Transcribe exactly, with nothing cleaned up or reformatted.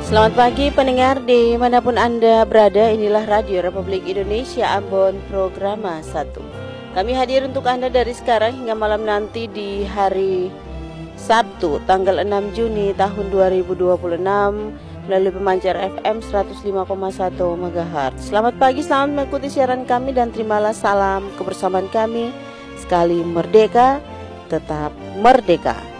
Selamat pagi pendengar dimanapun Anda berada. Inilah Radio Republik Indonesia Ambon Programa satu. Kami hadir untuk Anda dari sekarang hingga malam nanti di hari Sabtu tanggal enam Juni tahun dua ribu dua puluh enam melalui pemancar F M seratus lima koma satu megahertz. Selamat pagi, selamat mengikuti siaran kami dan terimalah salam kebersamaan kami. Sekali merdeka, tetap merdeka.